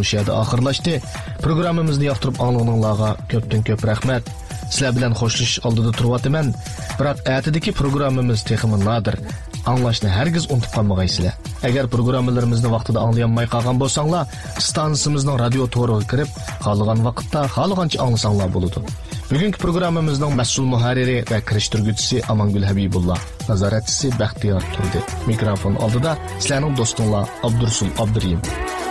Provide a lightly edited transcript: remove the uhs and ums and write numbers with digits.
mush yerda oxirlashdi. Programmamizni yoqtirib anglaganlarga ko'pdan-ko'p rahmat. Sizlar bilan xo'shlashish oldida turyapman. Biroq atidagi programmamiz texmi nodir. Anglashni hargiz unutib qolmag'aysizlar. Agar programmalarimizni vaqtida anglayolmay qolgan bo'lsanglar, stansiyaimizning radio to'riga kirib, xohlagan vaqtda, xohlagancha anglasanglar bo'ladi. Bugungi programmamizning mas'ul muharriri va kirishtirguvchisi Amangul Habibullah, nazoratchisi Baxtiyor turdi. Mikrofon oldida sizlarning do'stinglar Abdursul Abdurim.